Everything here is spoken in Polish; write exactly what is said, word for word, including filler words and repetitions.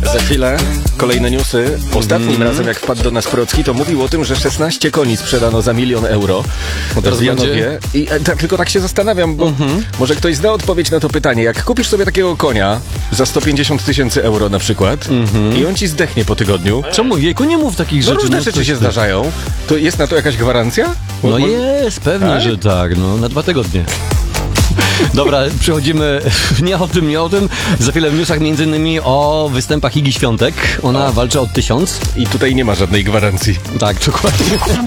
Za chwilę kolejne newsy. Ostatnim Mm. razem, jak wpadł do nas Procki, to mówił o tym, że szesnaście koni sprzedano za milion euro w Janowie. I e, tak, tylko tak się zastanawiam, bo mm-hmm. może ktoś zna odpowiedź na to pytanie. Jak kupisz sobie takiego konia za sto pięćdziesiąt tysięcy euro na przykład mm-hmm. i on ci zdechnie po tygodniu. Czemu? Jejku, nie mów takich No rzeczy. różne no, rzeczy coś się ty. zdarzają. To jest na to jakaś gwarancja? No Bo- jest, pewnie, Tak? że tak, no na dwa tygodnie. Dobra, przechodzimy nie o tym, nie o tym. Za chwilę w newsach między innymi o występach Igi Świątek. Ona O. walczy o tysiąc. I tutaj nie ma żadnej gwarancji. Tak, dokładnie.